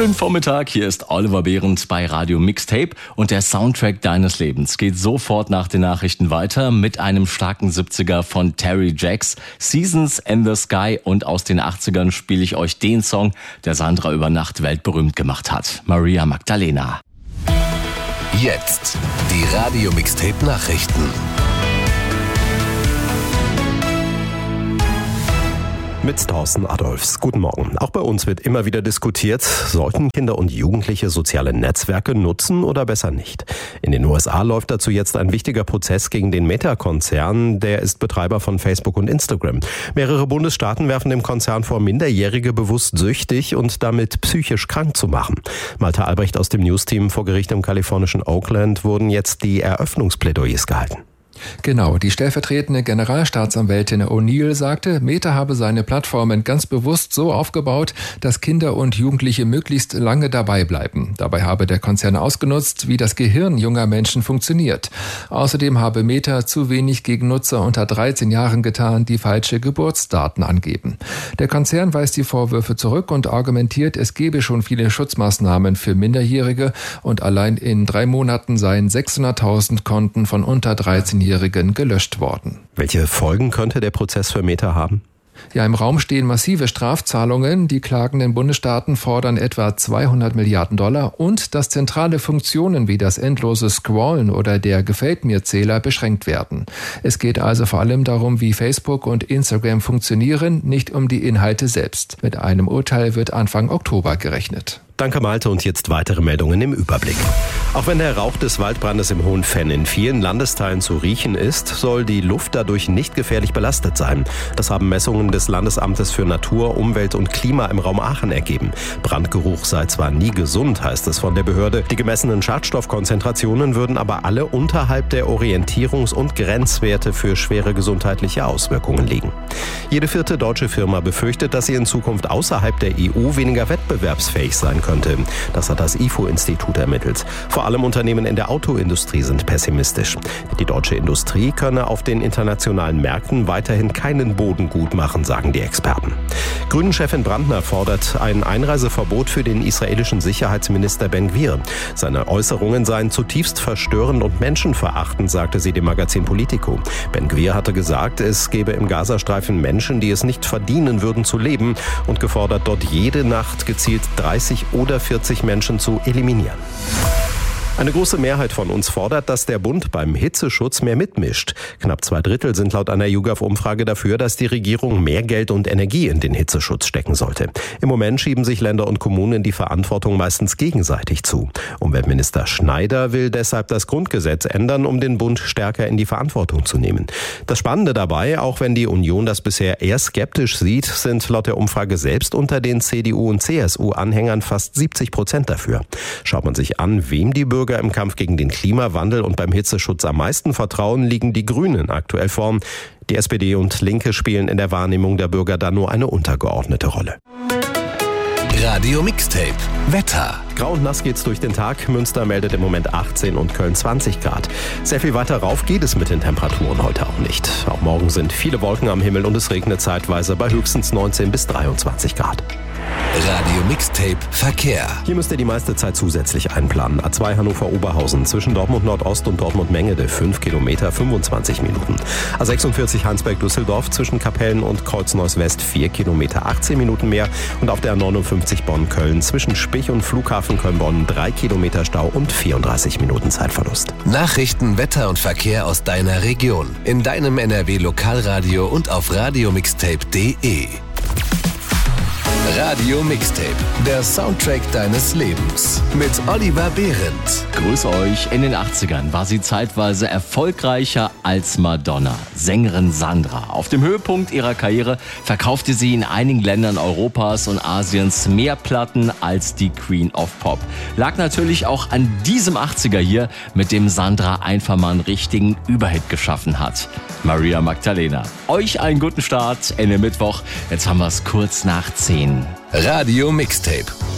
Schönen Vormittag, hier ist Oliver Behrendt bei Radio Mixtape und der Soundtrack deines Lebens geht sofort nach den Nachrichten weiter mit einem starken 70er von Terry Jacks, Seasons in the Sky, und aus den 80ern spiele ich euch den Song, der Sandra über Nacht weltberühmt gemacht hat, Maria Magdalena. Jetzt die Radio Mixtape Nachrichten. Mit Thorsten Adolfs. Guten Morgen. Auch bei uns wird immer wieder diskutiert, sollten Kinder und Jugendliche soziale Netzwerke nutzen oder besser nicht? In den USA läuft dazu jetzt ein wichtiger Prozess gegen den Meta-Konzern. Der ist Betreiber von Facebook und Instagram. Mehrere Bundesstaaten werfen dem Konzern vor, Minderjährige bewusst süchtig und damit psychisch krank zu machen. Malte Albrecht aus dem News-Team vor Gericht im kalifornischen Oakland wurden jetzt die Eröffnungsplädoyers gehalten. Genau, die stellvertretende Generalstaatsanwältin O'Neill sagte, Meta habe seine Plattformen ganz bewusst so aufgebaut, dass Kinder und Jugendliche möglichst lange dabei bleiben. Dabei habe der Konzern ausgenutzt, wie das Gehirn junger Menschen funktioniert. Außerdem habe Meta zu wenig gegen Nutzer unter 13 Jahren getan, die falsche Geburtsdaten angeben. Der Konzern weist die Vorwürfe zurück und argumentiert, es gebe schon viele Schutzmaßnahmen für Minderjährige und allein in 3 Monaten seien 600.000 Konten von unter 13-Jährigen gelöscht worden. Welche Folgen könnte der Prozess für Meta haben? Ja, im Raum stehen massive Strafzahlungen. Die klagenden Bundesstaaten fordern etwa 200 Milliarden Dollar und dass zentrale Funktionen wie das endlose Scrollen oder der Gefällt-mir-Zähler beschränkt werden. Es geht also vor allem darum, wie Facebook und Instagram funktionieren, nicht um die Inhalte selbst. Mit einem Urteil wird Anfang Oktober gerechnet. Danke Malte, und jetzt weitere Meldungen im Überblick. Auch wenn der Rauch des Waldbrandes im Hohenfenn in vielen Landesteilen zu riechen ist, soll die Luft dadurch nicht gefährlich belastet sein. Das haben Messungen des Landesamtes für Natur, Umwelt und Klima im Raum Aachen ergeben. Brandgeruch sei zwar nie gesund, heißt es von der Behörde. Die gemessenen Schadstoffkonzentrationen würden aber alle unterhalb der Orientierungs- und Grenzwerte für schwere gesundheitliche Auswirkungen liegen. Jede 4. deutsche Firma befürchtet, dass sie in Zukunft außerhalb der EU weniger wettbewerbsfähig sein könnte. Das hat das IFO-Institut ermittelt. Vor allem Unternehmen in der Autoindustrie sind pessimistisch. Die deutsche Industrie könne auf den internationalen Märkten weiterhin keinen Boden gut machen, sagen die Experten. Grünen-Chefin Brandner fordert ein Einreiseverbot für den israelischen Sicherheitsminister Ben-Gvir. Seine Äußerungen seien zutiefst verstörend und menschenverachtend, sagte sie dem Magazin Politico. Ben-Gvir hatte gesagt, es gebe im Gazastreifen Menschen, die es nicht verdienen würden zu leben, und gefordert, dort jede Nacht gezielt 30 oder 40 Menschen zu eliminieren. Eine große Mehrheit von uns fordert, dass der Bund beim Hitzeschutz mehr mitmischt. Knapp 2/3 sind laut einer YouGov-Umfrage dafür, dass die Regierung mehr Geld und Energie in den Hitzeschutz stecken sollte. Im Moment schieben sich Länder und Kommunen die Verantwortung meistens gegenseitig zu. Umweltminister Schneider will deshalb das Grundgesetz ändern, um den Bund stärker in die Verantwortung zu nehmen. Das Spannende dabei, auch wenn die Union das bisher eher skeptisch sieht, sind laut der Umfrage selbst unter den CDU- und CSU-Anhängern fast 70% dafür. Schaut man sich an, wem die Bürger im Kampf gegen den Klimawandel und beim Hitzeschutz am meisten vertrauen, liegen die Grünen aktuell vorn. Die SPD und Linke spielen in der Wahrnehmung der Bürger da nur eine untergeordnete Rolle. Radio Mixtape Wetter. Grau und nass geht's durch den Tag. Münster meldet im Moment 18 und Köln 20 Grad. Sehr viel weiter rauf geht es mit den Temperaturen heute auch nicht. Auch morgen sind viele Wolken am Himmel und es regnet zeitweise bei höchstens 19 bis 23 Grad. Radio Mixtape Verkehr. Hier müsst ihr die meiste Zeit zusätzlich einplanen. A2 Hannover-Oberhausen zwischen Dortmund Nordost und Dortmund Mengede 5 Kilometer 25 Minuten. A46 Heinsberg-Düsseldorf zwischen Kapellen und Kreuzneuss West 4 Kilometer 18 Minuten mehr. Und auf der A59 Bonn-Köln zwischen Spich und Flughafen Köln-Bonn 3 Kilometer Stau und 34 Minuten Zeitverlust. Nachrichten, Wetter und Verkehr aus deiner Region. In deinem NRW-Lokalradio und auf radiomixtape.de. Radio Mixtape, der Soundtrack deines Lebens. Mit Oliver Behrendt. Grüß euch. In den 80ern war sie zeitweise erfolgreicher als Madonna. Sängerin Sandra. Auf dem Höhepunkt ihrer Karriere verkaufte sie in einigen Ländern Europas und Asiens mehr Platten als die Queen of Pop. Lag natürlich auch an diesem 80er hier, mit dem Sandra einfach mal einen richtigen Überhit geschaffen hat. Maria Magdalena. Euch einen guten Start in den Mittwoch. Jetzt haben wir es kurz nach 10. Radio Mixtape